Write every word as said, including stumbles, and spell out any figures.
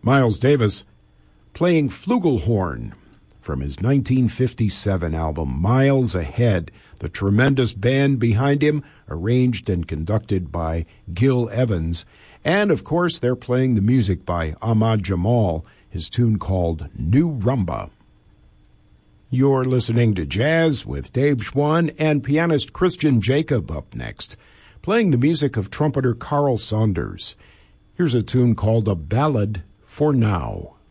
Miles Davis playing flugelhorn from his nineteen fifty-seven album Miles Ahead. The tremendous band behind him, arranged and conducted by Gil Evans. And, of course, they're playing the music by Ahmad Jamal, his tune called New Rumba. You're listening to Jazz with Dave Schwann and pianist Christian Jacob up next, playing the music of trumpeter Carl Saunders. Here's a tune called A Ballad for Now.